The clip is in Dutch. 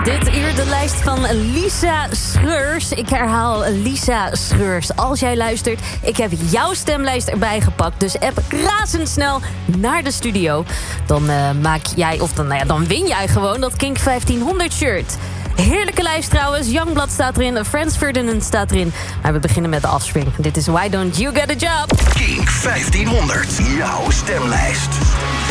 Dit uur de lijst van Lisa Schreurs. Ik herhaal Lisa Schreurs. Als jij luistert, ik heb jouw stemlijst erbij gepakt. Dus app razendsnel naar de studio. Dan dan win jij gewoon dat Kink 1500 shirt. Heerlijke lijst trouwens. Youngblood staat erin, Frans Ferdinand staat erin. Maar we beginnen met de Offspring. Dit is Why Don't You Get a Job? Kink 1500, jouw stemlijst.